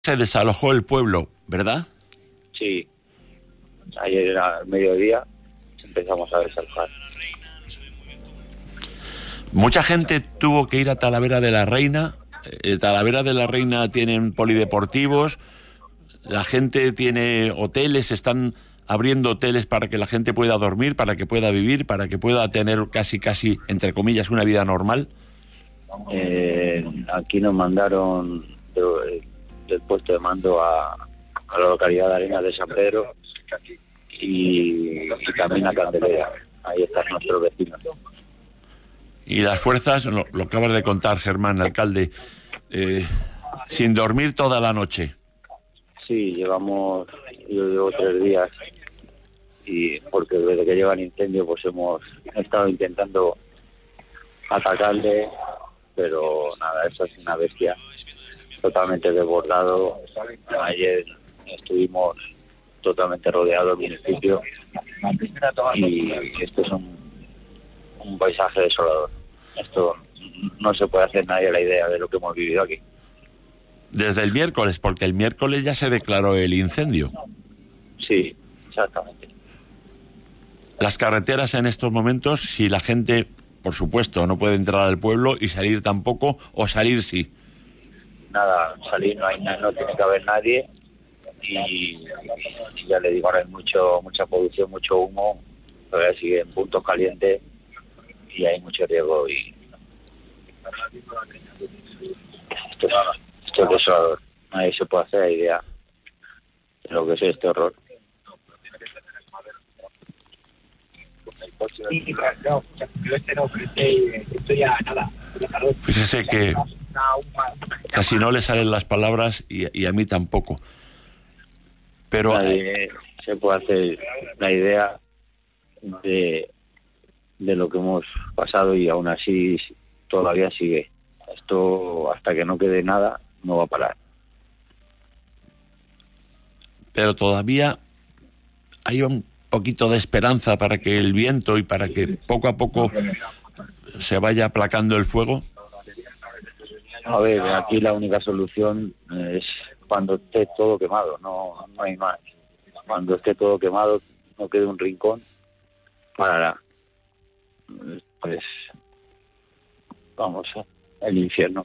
Se desalojó el pueblo, ¿verdad? Sí, ayer al mediodía empezamos a desalojar. Mucha gente tuvo que ir a Talavera de la Reina. Talavera de la Reina tienen polideportivos, la gente tiene hoteles, están abriendo hoteles para que la gente pueda dormir, para que pueda vivir, para que pueda tener casi, entre comillas, una vida normal. Aquí nos mandaron del puesto de mando a la localidad de Arenas de San Pedro y también a Candelaria. Ahí están nuestros vecinos. Y las fuerzas, lo acabas de contar, Germán, alcalde, sin dormir toda la noche. Sí, yo llevo 3 días y porque desde que llega el incendio pues hemos estado intentando atacarle, pero nada, eso es una bestia, totalmente desbordado. Ayer estuvimos totalmente rodeados del municipio y esto es un paisaje desolador. Esto no se puede hacer nadie la idea de lo que hemos vivido aquí. Desde el miércoles, porque el miércoles ya se declaró el incendio. Sí, exactamente. Las carreteras en estos momentos, si la gente, por supuesto, no puede entrar al pueblo y salir tampoco, o salir sí. Nada, salir no tiene que haber nadie y ya le digo, ahora hay mucha producción, mucho humo, todavía siguen puntos calientes y hay mucho riesgo y esto es desolador. Nadie se puede hacer la idea de lo que es este horror. Fíjese que casi no le salen las palabras y a mí tampoco. Pero nadie se puede hacer la idea de lo que hemos pasado y aún así todavía sigue. Esto, hasta que no quede nada, no va a parar. Pero todavía hay un poquito de esperanza para que el viento y para que poco a poco se vaya aplacando el fuego. A ver, aquí la única solución es cuando esté todo quemado, no hay más. Cuando esté todo quemado, no quede un rincón, parará. Pues vamos, el infierno.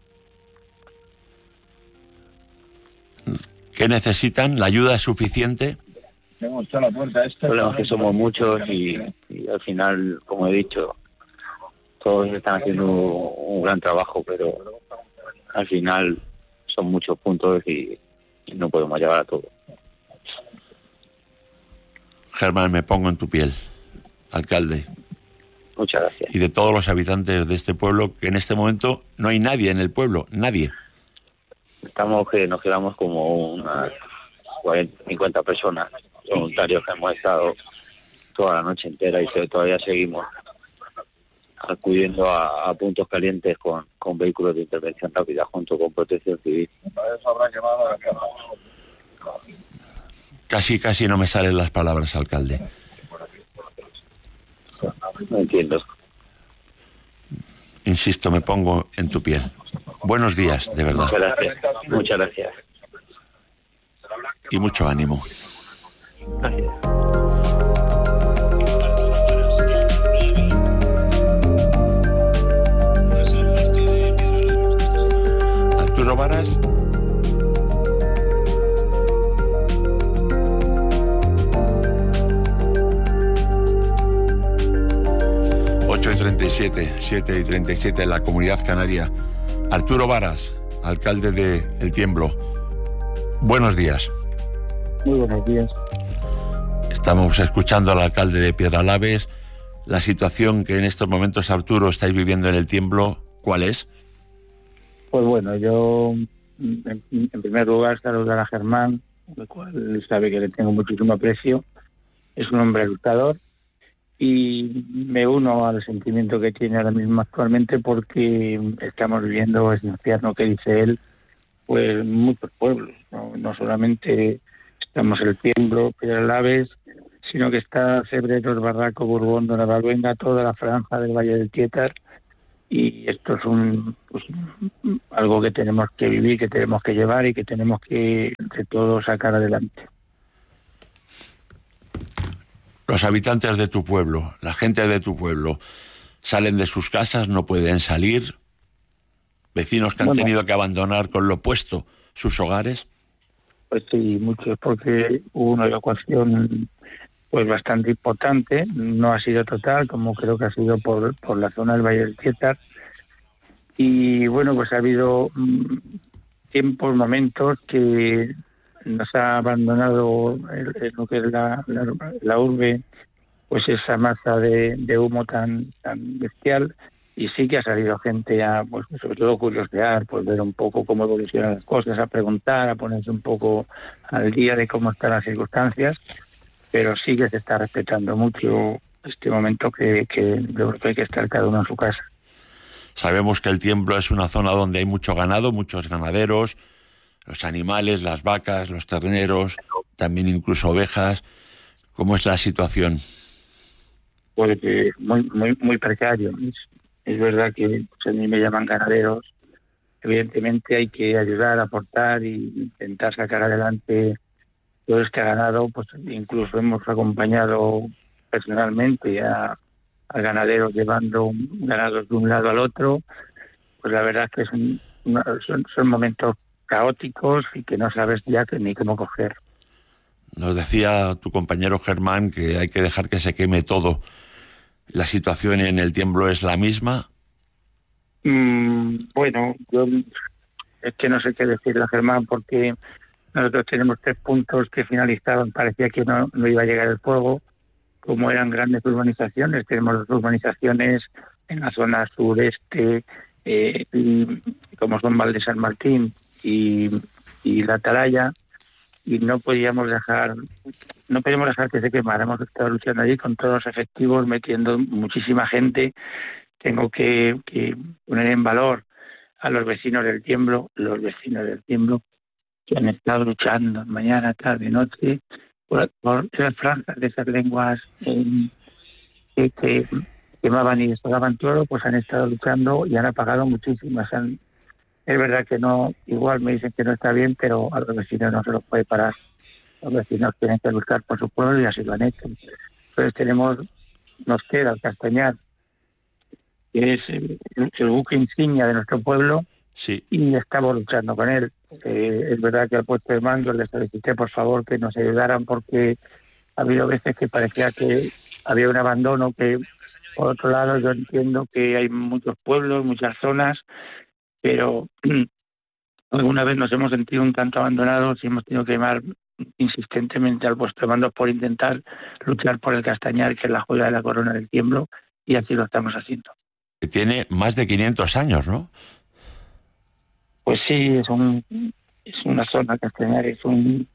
¿Qué necesitan? ¿La ayuda es suficiente? El problema es que somos muchos y al final, como he dicho, todos están haciendo un gran trabajo, pero al final son muchos puntos y no podemos llevar a todo. Germán, me pongo en tu piel, alcalde. Muchas gracias. Y de todos los habitantes de este pueblo, que en este momento no hay nadie en el pueblo, nadie. Nos quedamos como unas 40, 50 personas, voluntarios que hemos estado toda la noche entera y todavía seguimos acudiendo a puntos calientes con vehículos de intervención rápida junto con Protección Civil. Casi no me salen las palabras, alcalde. No entiendo. Insisto, me pongo en tu piel. Buenos días, de verdad. Muchas gracias. Muchas gracias. Y mucho ánimo. Gracias. Arturo Varas. Y 37, 7 y 37 en la Comunidad Canaria. Arturo Varas, alcalde de El Tiemblo. Buenos días. Muy buenos días. Estamos escuchando al alcalde de Piedralaves. La situación que en estos momentos, Arturo, estáis viviendo en El Tiemblo, ¿cuál es? Pues bueno, yo en primer lugar saludar a Germán, el cual sabe que le tengo muchísimo aprecio. Es un hombre luchador y me uno al sentimiento que tiene ahora mismo actualmente porque estamos viviendo ese infierno que dice él, pues muchos pueblos, no solamente estamos El Tiemblo, Piedralaves, sino que está Cebreros, Barraco, Borbón, Navalvenga, toda la franja del Valle del Tietar y esto es algo que tenemos que vivir, que tenemos que llevar y que tenemos que entre todos sacar adelante. Los habitantes de tu pueblo, la gente de tu pueblo, salen de sus casas, no pueden salir. Vecinos que han tenido que abandonar con lo puesto sus hogares. Pues sí, muchos, porque hubo una evacuación pues bastante importante. No ha sido total, como creo que ha sido por la zona del Valle del Tietar. Y bueno, pues ha habido tiempos, momentos que nos ha abandonado lo que es la urbe, pues esa masa de humo tan bestial, y sí que ha salido gente a, pues sobre todo curiosear, pues ver un poco cómo evolucionan las cosas, a preguntar, a ponerse un poco al día de cómo están las circunstancias, pero sí que se está respetando mucho este momento que yo creo que hay que estar cada uno en su casa. Sabemos que el Tiemblo es una zona donde hay mucho ganado, muchos ganaderos, los animales, las vacas, los terneros, también incluso ovejas. ¿Cómo es la situación? Pues muy precario. Es verdad que pues, a mí me llaman ganaderos. Evidentemente hay que ayudar, aportar e intentar sacar adelante todo este ganado. Pues incluso hemos acompañado personalmente a ganaderos llevando ganados de un lado al otro. Pues la verdad es que son momentos caóticos y que no sabes ya ni cómo coger. Nos decía tu compañero Germán que hay que dejar que se queme todo. ¿La situación en el Tiemblo es la misma? Bueno, yo es que no sé qué decirle a Germán, porque nosotros tenemos 3 puntos que finalizaban, parecía que no iba a llegar el fuego. Como eran grandes urbanizaciones, tenemos 2 urbanizaciones en la zona sureste, y como son Val de San Martín y la Atalaya, y no podíamos dejar que se quemara. Hemos estado luchando allí con todos los efectivos, metiendo muchísima gente. Tengo que poner en valor a los vecinos del Tiemblo, que han estado luchando mañana, tarde, noche, por esas franjas de esas lenguas que quemaban y despegaban todo, pues han estado luchando y han apagado muchísimas. Es verdad que no, igual me dicen que no está bien, pero a los vecinos no se los puede parar. Los vecinos tienen que luchar por su pueblo y así lo han hecho. Entonces nos queda el Castañar, que es el buque insignia de nuestro pueblo, sí, y estamos luchando con él. Es verdad que al puesto de mando les solicité por favor que nos ayudaran, porque ha habido veces que parecía que había un abandono, que por otro lado yo entiendo que hay muchos pueblos, muchas zonas, pero alguna vez nos hemos sentido un tanto abandonados y hemos tenido que llamar insistentemente al puesto de mando por intentar luchar por el Castañar, que es la joya de la corona del Tiemblo, y así lo estamos haciendo. Que tiene más de 500 años, ¿no? Pues sí, es una zona Castañar, es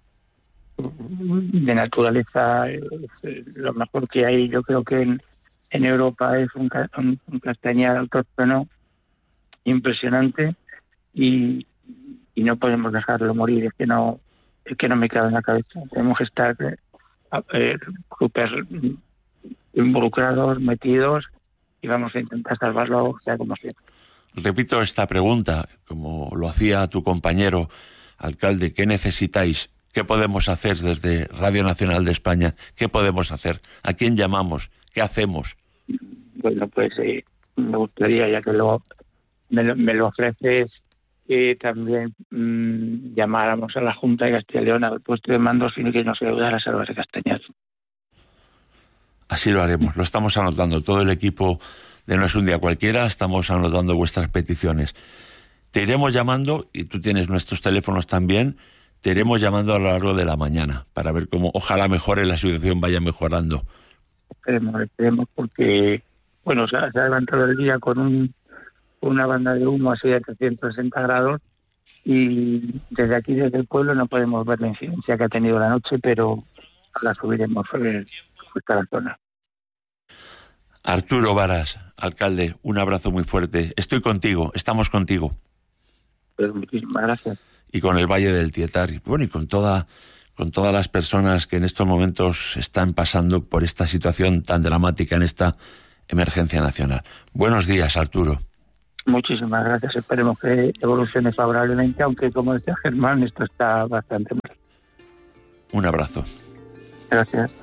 de naturaleza, es lo mejor que hay. Yo creo que en Europa es un Castañar autóctono impresionante, y no podemos dejarlo morir. Es que no me cabe en la cabeza. Tenemos que estar súper involucrados, metidos, y vamos a intentar salvarlo sea como sea. Repito esta pregunta, como lo hacía tu compañero alcalde: ¿qué necesitáis? ¿Qué podemos hacer desde Radio Nacional de España? ¿Qué podemos hacer? ¿A quién llamamos? ¿Qué hacemos? Bueno, pues me gustaría, ya que me lo ofreces, que también llamáramos a la Junta de Castilla y León, al puesto de mando, sino que nos ayudara a salvar el Castañar. Así lo haremos, lo estamos anotando. Todo el equipo de No es un día cualquiera estamos anotando vuestras peticiones. Te iremos llamando, y tú tienes nuestros teléfonos también, te iremos llamando a lo largo de la mañana para ver cómo ojalá mejore, la situación vaya mejorando. Esperemos, porque bueno, se ha levantado el día con una banda de humo así de 360 grados, y desde aquí, desde el pueblo, no podemos ver la incidencia que ha tenido la noche, pero la subiremos hasta la zona. Arturo Varas, alcalde, un abrazo muy fuerte. Estoy contigo, estamos contigo. Pues muchísimas gracias. Y con el Valle del Tietar, y bueno, y con todas las personas que en estos momentos están pasando por esta situación tan dramática en esta emergencia nacional. Buenos días, Arturo. Muchísimas gracias. Esperemos que evolucione favorablemente, aunque como decía Germán, esto está bastante mal. Un abrazo. Gracias.